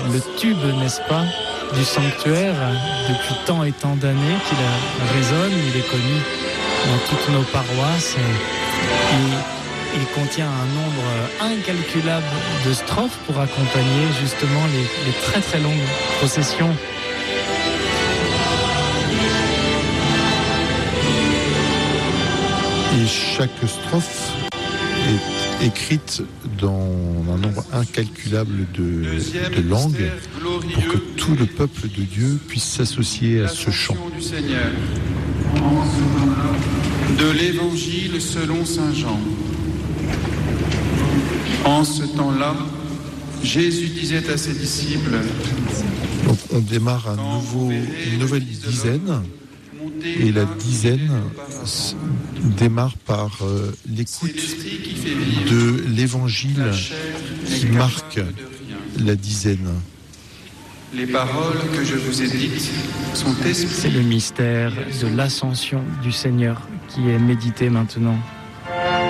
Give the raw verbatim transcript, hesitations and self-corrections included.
le tube, n'est-ce pas, du sanctuaire depuis tant et tant d'années qu'il résonne, il est connu dans toutes nos paroisses. Et il contient un nombre incalculable de strophes pour accompagner justement les, les très très longues processions. Et chaque strophe est écrite dans un nombre incalculable de, de langues pour que tout le peuple de Dieu puisse s'associer à ce chant. De l'Évangile selon saint Jean. En ce temps-là, Jésus disait à ses disciples. Donc on démarre un nouveau, une nouvelle dizaine. Et la dizaine démarre par euh, l'écoute de l'évangile qui marque la dizaine. Les paroles que je vous ai dites sont esprit. C'est le mystère de l'ascension du Seigneur qui est médité maintenant.